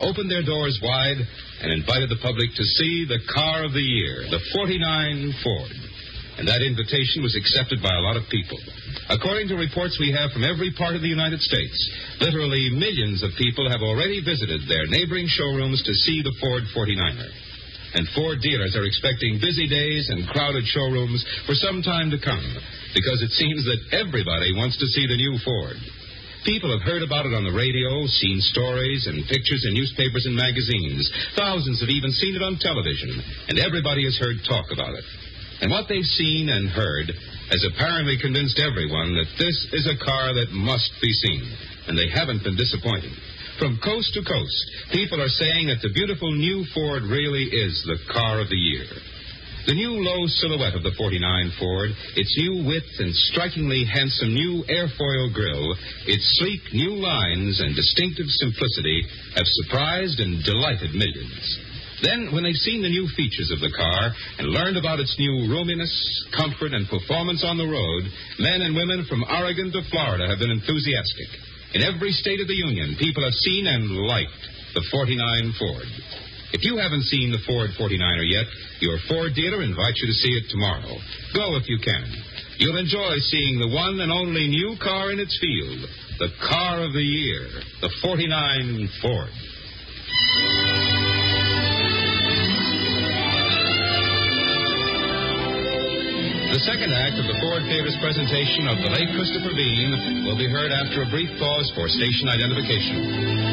opened their doors wide and invited the public to see the car of the year, the 49 Ford. And that invitation was accepted by a lot of people. According to reports we have from every part of the United States, literally millions of people have already visited their neighboring showrooms to see the Ford 49er. And Ford dealers are expecting busy days and crowded showrooms for some time to come, because it seems that everybody wants to see the new Ford. People have heard about it on the radio, seen stories and pictures in newspapers and magazines. Thousands have even seen it on television, and everybody has heard talk about it. And what they've seen and heard has apparently convinced everyone that this is a car that must be seen, and they haven't been disappointed. From coast to coast, people are saying that the beautiful new Ford really is the car of the year. The new low silhouette of the 49 Ford, its new width and strikingly handsome new airfoil grille, its sleek new lines and distinctive simplicity have surprised and delighted millions. Then, when they've seen the new features of the car and learned about its new roominess, comfort, and performance on the road, men and women from Oregon to Florida have been enthusiastic. In every state of the Union, people have seen and liked the 49 Ford. If you haven't seen the Ford 49er yet, your Ford dealer invites you to see it tomorrow. Go if you can. You'll enjoy seeing the one and only new car in its field, the car of the year, the 49 Ford. The second act of the Ford Theater's presentation of the late Christopher Bean will be heard after a brief pause for station identification.